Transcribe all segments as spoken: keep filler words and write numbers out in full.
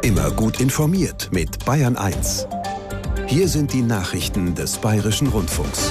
Immer gut informiert mit Bayern eins. Hier sind die Nachrichten des Bayerischen Rundfunks.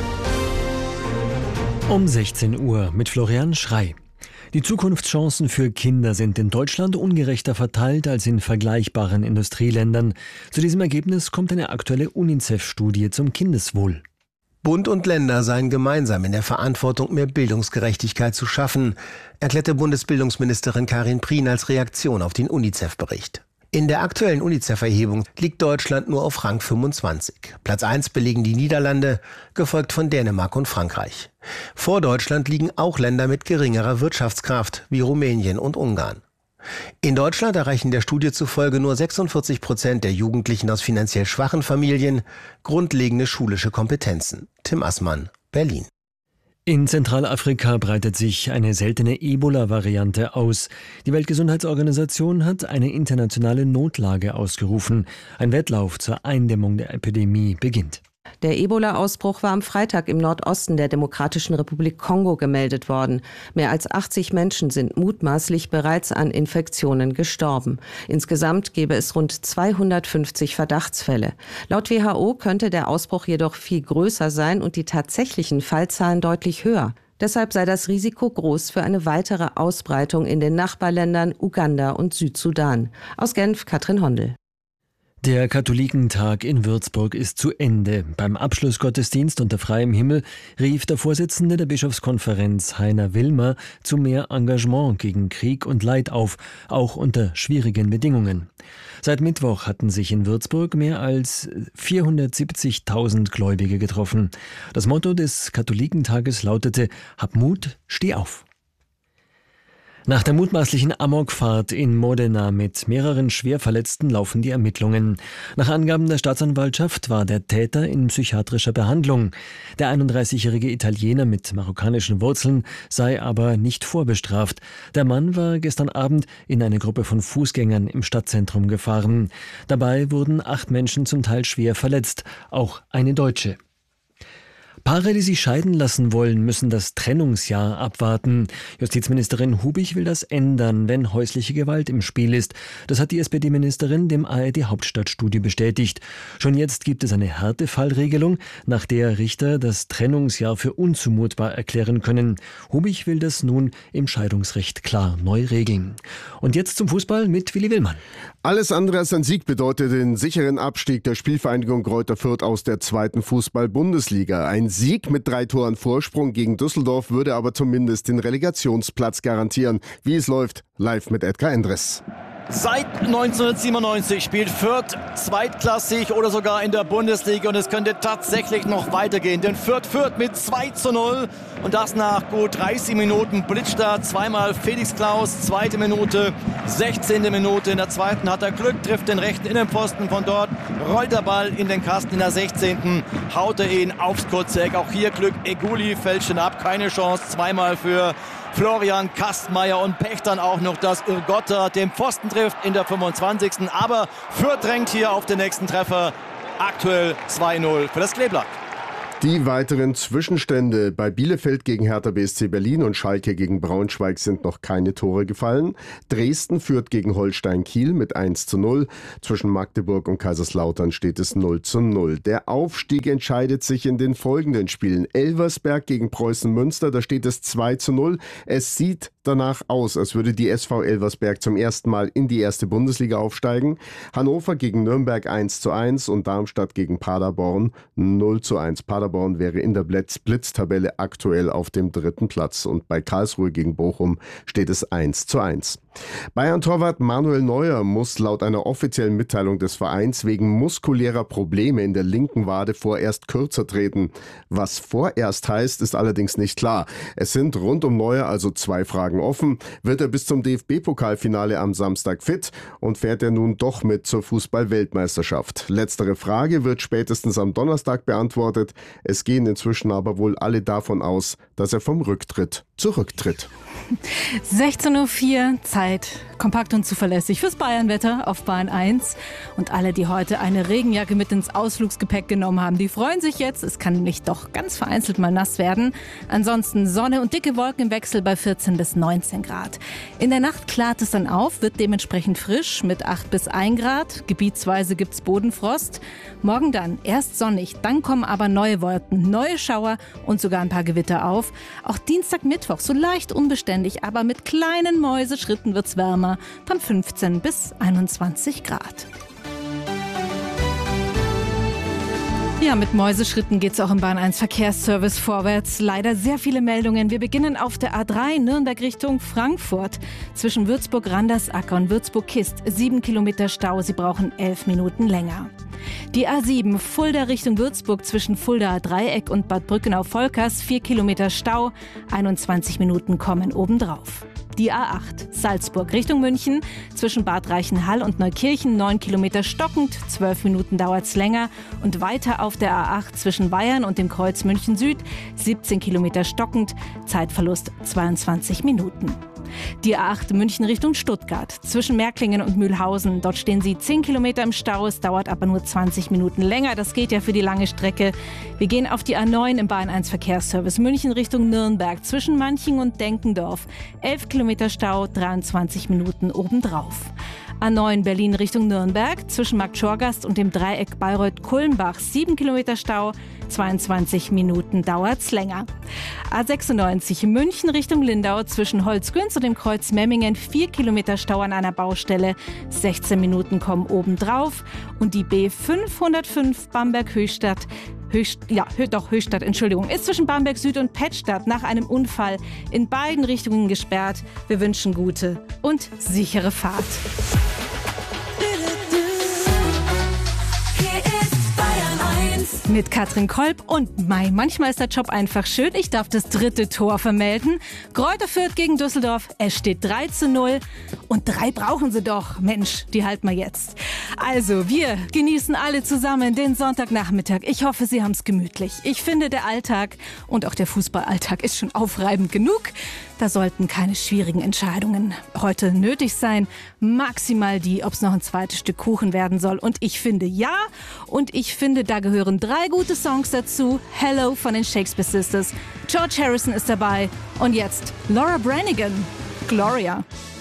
Um sechzehn Uhr mit Florian Schrey. Die Zukunftschancen für Kinder sind in Deutschland ungerechter verteilt als in vergleichbaren Industrieländern. Zu diesem Ergebnis kommt eine aktuelle UNICEF-Studie zum Kindeswohl. Bund und Länder seien gemeinsam in der Verantwortung, mehr Bildungsgerechtigkeit zu schaffen, erklärte Bundesbildungsministerin Karin Prien als Reaktion auf den UNICEF-Bericht. In der aktuellen UNICEF-Erhebung liegt Deutschland nur auf Rang fünfundzwanzig. Platz eins belegen die Niederlande, gefolgt von Dänemark und Frankreich. Vor Deutschland liegen auch Länder mit geringerer Wirtschaftskraft, wie Rumänien und Ungarn. In Deutschland erreichen der Studie zufolge nur sechsundvierzig Prozent der Jugendlichen aus finanziell schwachen Familien grundlegende schulische Kompetenzen. Tim Assmann, Berlin. In Zentralafrika breitet sich eine seltene Ebola-Variante aus. Die Weltgesundheitsorganisation hat eine internationale Notlage ausgerufen. Ein Wettlauf zur Eindämmung der Epidemie beginnt. Der Ebola-Ausbruch war am Freitag im Nordosten der Demokratischen Republik Kongo gemeldet worden. Mehr als achtzig Menschen sind mutmaßlich bereits an Infektionen gestorben. Insgesamt gäbe es rund zweihundertfünfzig Verdachtsfälle. Laut W H O könnte der Ausbruch jedoch viel größer sein und die tatsächlichen Fallzahlen deutlich höher. Deshalb sei das Risiko groß für eine weitere Ausbreitung in den Nachbarländern Uganda und Südsudan. Aus Genf, Katrin Hondel. Der Katholikentag in Würzburg ist zu Ende. Beim Abschlussgottesdienst unter freiem Himmel rief der Vorsitzende der Bischofskonferenz, Heiner Wilmer, zu mehr Engagement gegen Krieg und Leid auf, auch unter schwierigen Bedingungen. Seit Mittwoch hatten sich in Würzburg mehr als vierhundertsiebzigtausend Gläubige getroffen. Das Motto des Katholikentages lautete: Hab Mut, steh auf. Nach der mutmaßlichen Amokfahrt in Modena mit mehreren Schwerverletzten laufen die Ermittlungen. Nach Angaben der Staatsanwaltschaft war der Täter in psychiatrischer Behandlung. Der einunddreißigjährige Italiener mit marokkanischen Wurzeln sei aber nicht vorbestraft. Der Mann war gestern Abend in eine Gruppe von Fußgängern im Stadtzentrum gefahren. Dabei wurden acht Menschen zum Teil schwer verletzt, auch eine Deutsche. Paare, die sich scheiden lassen wollen, müssen das Trennungsjahr abwarten. Justizministerin Hubich will das ändern, wenn häusliche Gewalt im Spiel ist. Das hat die S P D-Ministerin dem A R D-Hauptstadtstudio bestätigt. Schon jetzt gibt es eine Härtefallregelung, nach der Richter das Trennungsjahr für unzumutbar erklären können. Hubich will das nun im Scheidungsrecht klar neu regeln. Und jetzt zum Fußball mit Willi Willmann. Alles andere als ein Sieg bedeutet den sicheren Abstieg der Spielvereinigung Greuther Fürth aus der zweiten Fußball-Bundesliga. Ein Sieg mit drei Toren Vorsprung gegen Düsseldorf würde aber zumindest den Relegationsplatz garantieren. Wie es läuft, live mit Edgar Endres. Seit neunzehnhundertsiebenundneunzig spielt Fürth zweitklassig oder sogar in der Bundesliga und es könnte tatsächlich noch weitergehen. Denn Fürth führt mit zwei zu null und das nach gut dreißig Minuten Blitzstart. Zweimal Felix Klaus, zweite Minute, sechzehnte Minute. In der zweiten hat er Glück, trifft den rechten Innenpfosten. Von dort rollt der Ball in den Kasten. In der sechzehnten haut er ihn aufs kurze Eck. Auch hier Glück, Eguli fällt schon ab, keine Chance. Zweimal für Florian Kastmeier und Pech dann auch noch, dass Irgotta den Pfosten trifft in der fünfundzwanzigsten Aber Fürth drängt hier auf den nächsten Treffer. Aktuell zwei null für das Kleeblatt. Die weiteren Zwischenstände: bei Bielefeld gegen Hertha B S C Berlin und Schalke gegen Braunschweig sind noch keine Tore gefallen. Dresden führt gegen Holstein Kiel mit eins zu null. Zwischen Magdeburg und Kaiserslautern steht es null zu null. Der Aufstieg entscheidet sich in den folgenden Spielen. Elversberg gegen Preußen Münster, da steht es zwei zu null. Es sieht danach aus, als würde die S V Elversberg zum ersten Mal in die erste Bundesliga aufsteigen. Hannover gegen Nürnberg eins zu eins und Darmstadt gegen Paderborn null zu eins. Paderborn wäre in der Blitztabelle aktuell auf dem dritten Platz und bei Karlsruhe gegen Bochum steht es eins zu eins. Bayern-Torwart Manuel Neuer muss laut einer offiziellen Mitteilung des Vereins wegen muskulärer Probleme in der linken Wade vorerst kürzer treten. Was vorerst heißt, ist allerdings nicht klar. Es sind rund um Neuer also zwei Fragen offen. Wird er bis zum D F B-Pokalfinale am Samstag fit und fährt er nun doch mit zur Fußball-Weltmeisterschaft? Letztere Frage wird spätestens am Donnerstag beantwortet. Es gehen inzwischen aber wohl alle davon aus, dass er vom Rücktritt zurücktritt. sechzehn Uhr vier, Zeit kompakt und zuverlässig fürs Bayernwetter auf Bayern eins. Und alle, die heute eine Regenjacke mit ins Ausflugsgepäck genommen haben, die freuen sich jetzt. Es kann nämlich doch ganz vereinzelt mal nass werden. Ansonsten Sonne und dicke Wolken im Wechsel bei vierzehn bis neunzehn Grad. In der Nacht klart es dann auf, wird dementsprechend frisch mit acht bis ein Grad. Gebietsweise gibt's Bodenfrost. Morgen dann erst sonnig, dann kommen aber neue Wolken, neue Schauer und sogar ein paar Gewitter auf. Auch Dienstag, Mittwoch so leicht unbeständig, aber mit kleinen Mäuseschritten wird's wärmer. Dann fünfzehn bis einundzwanzig Grad. Ja, mit Mäuseschritten geht's auch im Bahn eins Verkehrsservice vorwärts. Leider sehr viele Meldungen. Wir beginnen auf der A drei Nürnberg Richtung Frankfurt. Zwischen Würzburg-Randersacker und Würzburg-Kist sieben Kilometer Stau. Sie brauchen elf Minuten länger. Die A sieben Fulda Richtung Würzburg zwischen Fuldaer Dreieck und Bad Brückenau-Volkers vier Kilometer Stau. einundzwanzig Minuten kommen obendrauf. Die A acht Salzburg Richtung München zwischen Bad Reichenhall und Neukirchen neun Kilometer stockend, zwölf Minuten dauert's länger und weiter auf der A acht zwischen Bayern und dem Kreuz München Süd siebzehn Kilometer stockend, Zeitverlust zweiundzwanzig Minuten. Die A acht München Richtung Stuttgart zwischen Märklingen und Mühlhausen. Dort stehen sie zehn Kilometer im Stau, es dauert aber nur zwanzig Minuten länger. Das geht ja für die lange Strecke. Wir gehen auf die A neun im Bahn eins Verkehrsservice München Richtung Nürnberg zwischen Manching und Denkendorf. elf Kilometer Stau, dreiundzwanzig Minuten obendrauf. A neun Berlin Richtung Nürnberg zwischen Markt Schorgast und dem Dreieck Bayreuth-Kulmbach sieben Kilometer Stau, zweiundzwanzig Minuten dauert's länger. A sechsundneunzig München Richtung Lindau zwischen Holzgünz und dem Kreuz Memmingen vier Kilometer Stau an einer Baustelle, sechzehn Minuten kommen obendrauf. Und die B fünfhundertfünf Bamberg-Höchstadt Höchst, ja, doch, Höchstadt, Entschuldigung, ist zwischen Bamberg Süd und Pettstadt nach einem Unfall in beiden Richtungen gesperrt. Wir wünschen gute und sichere Fahrt. Mit Katrin Kolb und Mai. Manchmal ist der Job einfach schön. Ich darf das dritte Tor vermelden. Greuther Fürth gegen Düsseldorf. Es steht drei zu null. Und drei brauchen sie doch. Mensch, die halten wir jetzt. Also, wir genießen alle zusammen den Sonntagnachmittag. Ich hoffe, Sie haben es gemütlich. Ich finde, der Alltag und auch der Fußballalltag ist schon aufreibend genug. Da sollten keine schwierigen Entscheidungen heute nötig sein. Maximal die, ob es noch ein zweites Stück Kuchen werden soll. Und ich finde ja. Und ich finde, da gehören drei gute Songs dazu. Hello von den Shakespeare Sisters. George Harrison ist dabei. Und jetzt Laura Branigan. Gloria.